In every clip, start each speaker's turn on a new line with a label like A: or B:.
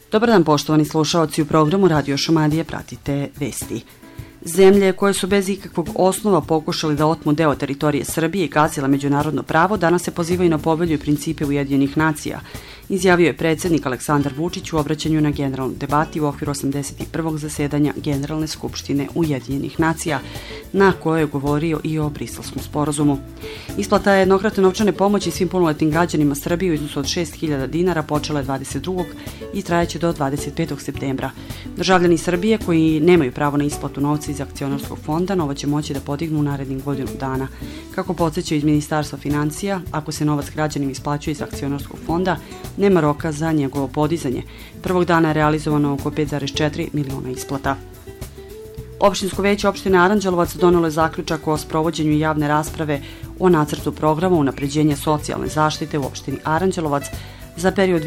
A: Dobar dan, poštovani slušaoci, u programu Radio Šumadije pratite vesti. Zemlje koje su bez ikakvog osnova pokušali da otmu deo teritorije Srbije i gazile međunarodno pravo danas se pozivaju na povelju i principe Ujedinjenih nacija, izjavio je predsjednik Aleksandar Vučić u obraćanju na generalnoj debati u okviru 81. zasedanja Generalne skupštine Ujedinjenih nacija, na kojoj je govorio i o Briselskom sporazumu. Isplata jednokratne novčane pomoći svim punoletnim građanima Srbije u iznosu od 6.000 dinara počela je 22. i trajeće do 25. septembra. Državljani Srbije koji nemaju pravo na isplatu novca iz akcionarskog fonda novo će moći da podignu u narednih godinu dana. Kako podsjećaju iz Ministarstva financija, ako se novac građanima isplaćuje iz akcionarskog fonda, nema roka za njegovo podizanje. Prvog dana je realizovano oko 5,4 miliona isplata. Opštinsko veće opštine Aranđelovac donelo je zaključak o sprovođenju javne rasprave o nacrtu programa unapređenja socijalne zaštite u opštini Aranđelovac za period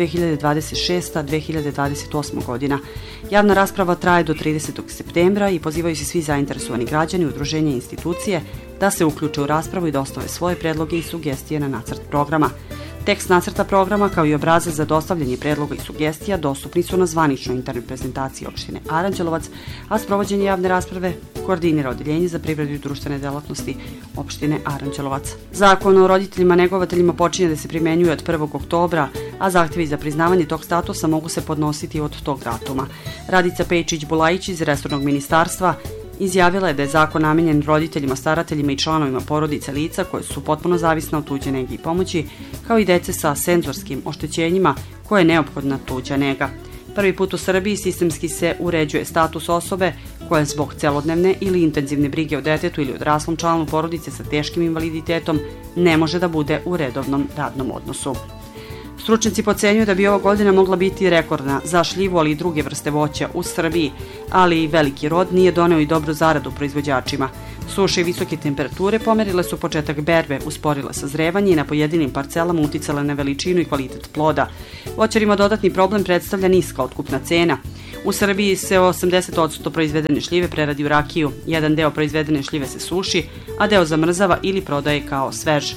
A: 2026-2028 godina. Javna rasprava traje do 30. septembra i pozivaju se svi zainteresovani građani, udruženja i institucije da se uključe u raspravu i da ostave svoje predloge i sugestije na nacrt programa. Tekst nacrta programa kao i obrazac za dostavljanje predloga i sugestija dostupni su na zvaničnoj internet prezentaciji opštine Aranđelovac, a sprovođenje javne rasprave koordinira Odeljenje za privredu i društvene delatnosti opštine Aranđelovac. Zakon o roditeljima negovateljima počinje da se primenjuje od 1. oktobra, a zahtjevi za priznavanje tog statusa mogu se podnositi od tog datuma. Radica Pejčić-Bulajić iz resornog ministarstva izjavila je da je zakon namenjen roditeljima, starateljima i članovima porodice lica koje su potpuno zavisne od tuđe nege i pomoći, kao i dece sa senzorskim oštećenjima koje je neophodna tuđa nega. Prvi put u Srbiji sistemski se uređuje status osobe koja zbog celodnevne ili intenzivne brige o detetu ili odraslom članu porodice sa teškim invaliditetom ne može da bude u redovnom radnom odnosu. Stručnjaci procenjuju da bi ova godina mogla biti rekordna za šljivu, ali i druge vrste voća u Srbiji, ali i veliki rod nije doneo i dobru zaradu proizvođačima. Suše i visoke temperature pomerile su početak berbe, usporile sazrevanje i na pojedinim parcelama uticale na veličinu i kvalitet ploda. Voćarima dodatni problem predstavlja niska otkupna cena. U Srbiji se 80% proizvedene šljive preradi u rakiju, jedan deo proizvedene šljive se suši, a deo zamrzava ili prodaje kao svež.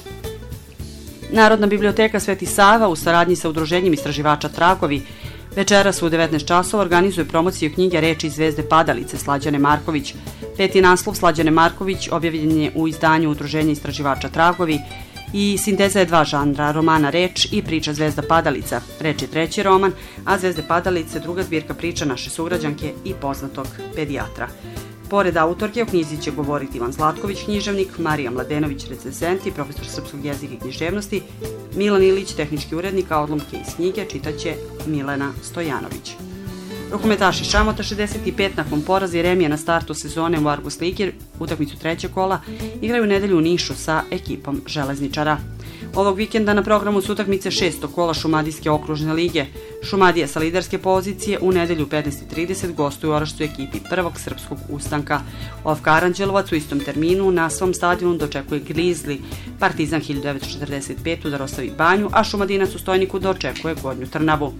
A: Narodna biblioteka Sveti Sava u saradnji sa udruženjem istraživača Tragovi večeras u 19 časova organizuje promociju knjige Reči Zvezde padalice Slađane Marković. Peti naslov Slađane Marković objavljen je u izdanju udruženja istraživača Tragovi i sinteza je dva žanra, romana Reč i priča Zvezda padalica. Reč je treći roman, a Zvezde padalice druga zbirka priča naše sugrađanke i poznatog pedijatra. Pored autorke o knjizi će govoriti Ivan Zlatković, književnik, Marija Mladenović, recenzent i profesor srpskog jezika i književnosti, Milan Ilić, tehnički urednik, a odlomke iz knjige čitaće Milena Stojanović. Rukometaši Šamota 65 nakon poraza i remija na startu sezone u Argus Ligi, utakmicu trećeg kola, igraju u nedelju u Nišu sa ekipom Železničara. Ovog vikenda na programu su utakmice 6. kola Šumadijske okružne lige. Šumadija sa liderske pozicije u nedelju 15:30 gostuju u Orašcu ekipi prvog srpskog ustanka. OFK Aranđelovac u istom terminu na svom stadionu dočekuje Glizli, Partizan 1945 da dostavi Banju, a Šumadinac u Stojniku dočekuje Gornju Trnavu.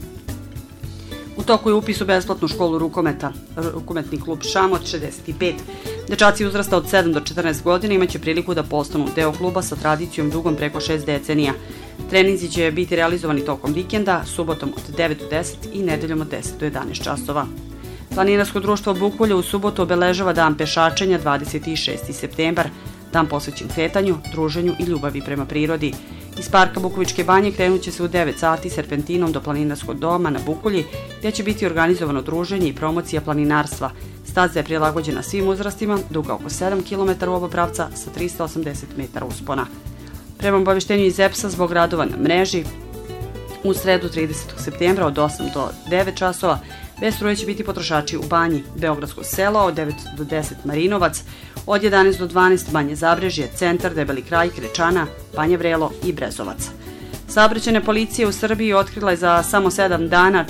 A: U toku je upis u besplatnu školu rukometa, rukometni klub Šamot 65. Dečaci uzrasta od 7 do 14 godina imaće priliku da postanu deo kluba sa tradicijom dugom preko 6 decenija. Treninzi će biti realizovani tokom vikenda, subotom od 9 do 10 i nedeljom od 10 do 11 časova. Planinarsko društvo Bukulje u subotu obeležava dan pešačenja 26. septembar, dan posvećen kretanju, druženju i ljubavi prema prirodi. Iz parka Bukovičke banje krenut će se u 9 sati serpentinom do planinarskog doma na Bukulji, gdje će biti organizovano druženje i promocija planinarstva. Staza je prilagođena svim uzrastima, duga oko 7 km u oba pravca sa 380 metara uspona. Prema obaveštenju iz EPS-a zbog radova na mreži, u sredu 30. septembra od 8 do 9 časova bez struje će biti potrošači u Banji, Beogradsko selo, od 9 do 10 Marinovac, od 11 do 12 Banje Zabrežje, Centar, Debeli kraj, Krečana, Banje Vrelo i Brezovac. Saobraćajna policija u Srbiji otkrila je za samo 7 dana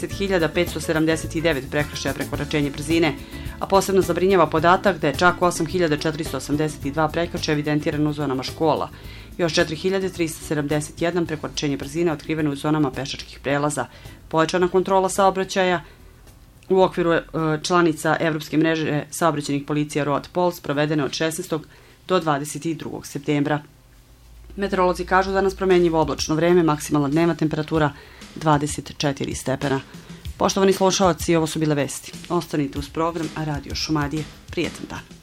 A: 40.579 prekršaja prekoračenja brzine, a posebno zabrinjava podatak da je čak 8.482 prekršaja evidentirano u zonama škola. Još 4.371 prekoračenje brzine otkriveno u zonama pešačkih prelaza. Pojačana kontrola saobraćaja u okviru članica Evropske mreže saobraćajnih policija Road Pols provedene od 16. do 22. septembra. Meteorolozi kažu da nas promenjivo oblačno vreme, maksimalna dnevna temperatura 24 stepena. Poštovani slušaoci, ovo su bile vesti. Ostanite uz program Radio Šumadije. Prijetan dan.